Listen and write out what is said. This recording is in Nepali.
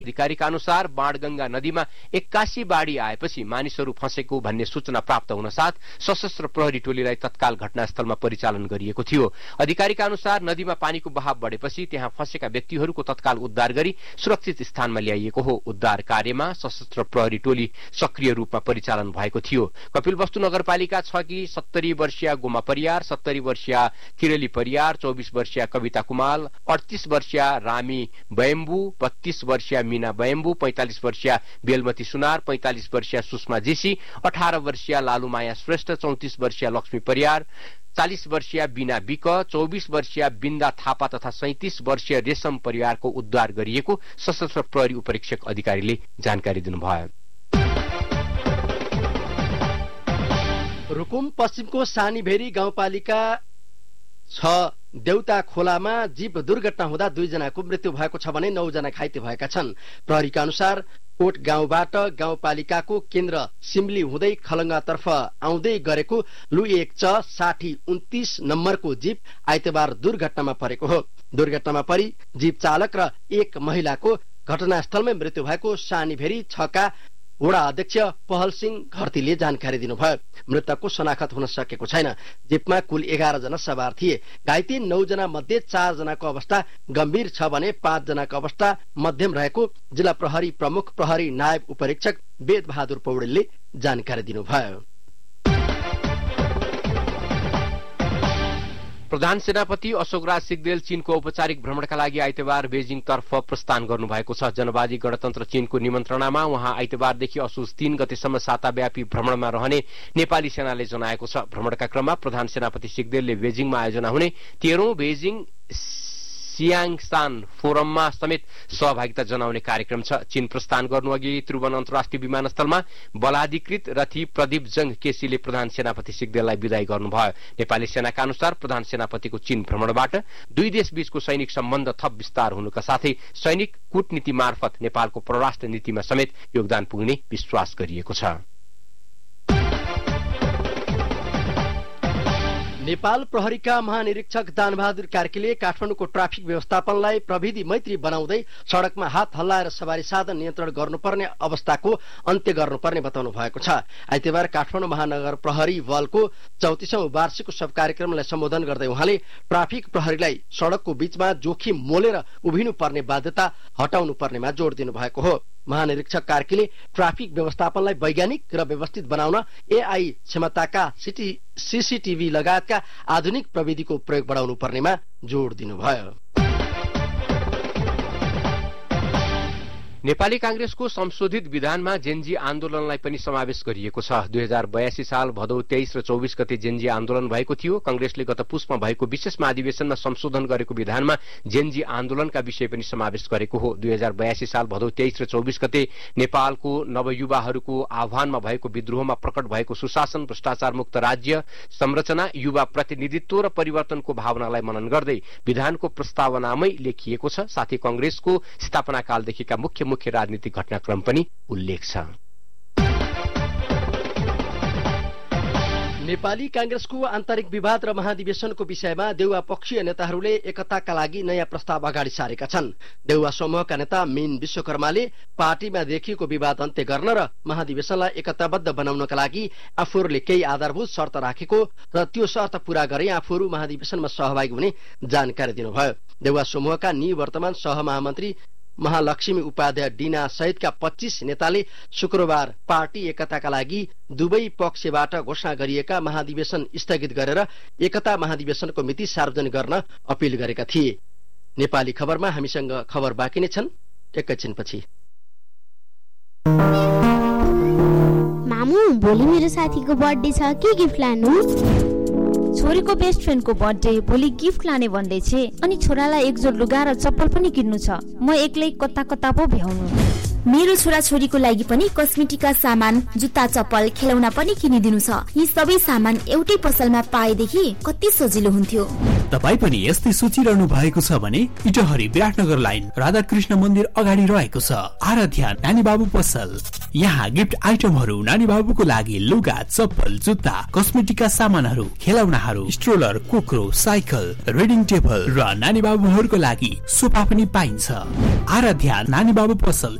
अधिकारीका अनुसार बाणगंगा नदीमा 81 बाढी आएपछि मानिसहरू फँसेको भन्ने सूचना प्राप्त हुन साथ सशस्त्र प्रहरी टोलीलाई तत्काल घटनास्थलमा परिचालन गरिएको थियो। अधिकारीका अनुसार नदीमा पानीको बहाव बढेपछि त्यहाँ फँसेका व्यक्तिहरूको तत्काल उद्धार गरी सुरक्षित स्थानमा ल्याइएको हो। उद्धार कार्यमा सशस्त्र प्रहरी टोली सक्रिय रूपमा परिचालन भएको थियो। कपिलवस्तु नगरपालिका 6 की 70 वर्षीय गोमा परियार, 70 वर्षीय किरली परियार, 24 वर्षीय कविता कुमाल, 38 वर्षीय रामी बयम्बु, 32 वर्षीय मीना बयम्बु, 45 वर्षीय बेलमती सुनार, 45 वर्षीय सुषमा जेसी, 18 वर्षीय लालुमाया श्रेष्ठ, 34 वर्षीय लक्ष्मी परियार, 40 वर्षीय बीना विक, 24 वर्षीय बिन्दा थापा तथा 37 वर्षीय रेशम परिवारको उद्धार गरिएको सशस्त्र प्रहरी उपरीक्षक अधिकारीले जानकारी दिनुभयो। रुकुम पश्चिमको सानीभेरी गाउँपालिका 6 देउता खोलामा जीव दुर्घटना हुँदा 2 जनाको मृत्यु भएको छ भने 9 जना घाइते भएका छन्। प्रहरीका अनुसार कोट गाउँबाट गाउँपालिकाको केन्द्र सिमली हुँदै खलङ्गातर्फ आउँदै गरेको लु 1 च 6029 नम्बरको जीप आइतबार दुर्घटनामा परेको हो। दुर्घटनामा परि जीप चालक र एक महिलाको घटनास्थलमै मृत्यु भएको सानीभेरी 6 का वडा अध्यक्ष पहल सिंह घरतीले जानकारी दिनुभयो। मृतकको शनाखत हुन सकेको छैन। जीपमा कुल 11 जना सवार थिए। घाइते 9 जना मध्ये 4 जनाको अवस्था गम्भीर छ भने 5 जनाको अवस्था मध्यम रहेको जिल्ला प्रहरी प्रमुख प्रहरी नायब उपरीक्षक वेद बहादुर पौडेलले जानकारी दिनुभयो। प्रधान सेनापति अशोकराज सिग्देल चीनको औपचारिक भ्रमणका लागि आइतबार बेजिङतर्फ प्रस्थान गर्नुभएको छ। जनवादी गणतन्त्र चीनको निमन्त्रणामा उहाँ आइतबारदेखि असोज 3 गतेसम्म साताव्यापी भ्रमणमा रहने नेपाली सेनाले जनाएको छ। भ्रमणका क्रममा प्रधान सेनापति सिग्देलले बेजिङमा आयोजना हुने 13औं बेजिङ सियाङसान फोरममा समेत सहभागिता जनाउने कार्यक्रम छ। चीन प्रस्थान गर्नुअघि त्रिभुवन अन्तर्राष्ट्रिय विमानस्थलमा बलाधिकृत रथी प्रदीप जंग केसीले प्रधान सेनापति सिग्देललाई विदाई गर्नुभयो। नेपाली सेनाका अनुसार प्रधान सेनापतिको चीन भ्रमणबाट 2 देशबीचको सैनिक सम्बन्ध थप विस्तार हुनुका साथै सैनिक कूटनीति मार्फत नेपालको परराष्ट्र नीतिमा समेत योगदान पुग्ने विश्वास गरिएको छ। नेपाल प्रहरीका महानिरीक्षक दानबहादुर कार्कीले काठमाडौँको ट्राफिक व्यवस्थापनलाई प्रविधि मैत्री बनाउँदै सड़कमा हात हल्लाएर सवारी साधन नियन्त्रण गर्नुपर्ने अवस्थाको अन्त्य गर्नुपर्ने बताउनु भएको छ। आइतबार काठमाडौँ महानगर प्रहरी बलको 34औं वार्षिक उत्सव कार्यक्रमलाई सम्बोधन गर्दै उहाँले ट्राफिक प्रहरीलाई सड़कको बीचमा जोखिम मोलेर उभिनु पर्ने बाध्यता हटाउनु पर्नेमा जोड़ दिनु भएको हो। महानिरीक्षक कार्कीले ट्राफिक व्यवस्थापनलाई वैज्ञानिक र व्यवस्थित बनाउन एआई क्षमताका सीसीटीभी लगायतका आधुनिक प्रविधिको प्रयोग बढाउनु पर्नेमा जोड़ दिनुभयो। नेपाली कांग्रेसको संशोधित विधानमा जेनजी आन्दोलनलाई पनि समावेश गरिएको छ। 2082 साल भदौ 23 र 24 गते जेनजी आन्दोलन भएको थियो। कांग्रेसले गत पुसमा भएको विशेष महाधिवेशनमा संशोधन गरेको विधानमा जेनजी आन्दोलनका विषय पनि समावेश गरेको हो। 2082 साल भदौ 23 र 24 गते नेपालको नवयुवाहरूको आह्वानमा भएको विद्रोहमा प्रकट भएको सुशासन, भ्रष्टाचार मुक्त राज्य संरचना, युवा प्रतिनिधित्व र परिवर्तनको भावनालाई मनन गर्दै विधानको प्रस्तावनामै लेखिएको छ। साथै कांग्रेसको स्थापना कालदेखिका मुख्य राजनीतिक घटनाक्रम पनि उल्लेख छ। नेपाली कांग्रेसको आन्तरिक विवाद र महाधिवेशनको विषयमा देउवा पक्षीय नेताहरूले एकताका लागि नयाँ प्रस्ताव अगाडि सारेका छन्। देउवा समूहका नेता मीन विश्वकर्माले पार्टीमा देखिएको विवाद अन्त्य गर्न र महाधिवेशनलाई एकताबद्ध बनाउनका लागि आफूहरूले केही आधारभूत शर्त राखेको र त्यो शर्त पूरा गरे आफूहरू महाधिवेशनमा सहभागी हुने जानकारी दिनुभयो। देउवा समूहका निवर्तमान सहमहामन्त्री महालक्ष्मी उपाध्याय डीना सहितका 25 नेताले शुक्रबार पार्टी एकताका लागि दुवै पक्षबाट घोषणा गरिएका महाधिवेशन स्थगित गरेर एकता महाधिवेशनको मिति सार्वजनिक गर्न अपील गरेका थिए। नेपाली खबरमा हामीसँग खबर बाँकी नै छन्, एकैछिनपछि। मामु, भोलि मेरो साथीको बर्थडे छ, के गिफ्ट लानु? छोरीको बेस्ट फ्रेन्डको बर्थडे, भोलि गिफ्ट लाने भन्दै छे अनि छोरालाई एक जोड लुगा र चप्पल पनि किन्नु छ। म एक्लै कता कता पो भ्याउनु। मेरो छोरा छोरीको लागि पनि कस्मेटिकका सामान, जुत्ता चप्पल, खेलौना पनि किनिदिनु छ। यी सबै सामान एउटै पसलमा पाएदेखि कति सजिलो हुन्थ्यो। तपाई पनि यस्तै सोचिरहनु भएको छ भने इटहरी विराटनगर लाइन राधाकृष्ण मन्दिर अगाडि रहेको छ आराध्या नानी बाबु पसल। यहाँ गिफ्ट आइटमहरू, नानी बाबुको लागि लुगा, चप्पल, जुत्ता, कस्मेटिकका सामानहरू, खेलौनाहरू, स्ट्रोलर, कोक्रो, साइकल, रिडिङ टेबल र नानी बाबुहरूको लागि सोफा पनि पाइन्छ। आराध्या नानी बाबु पसल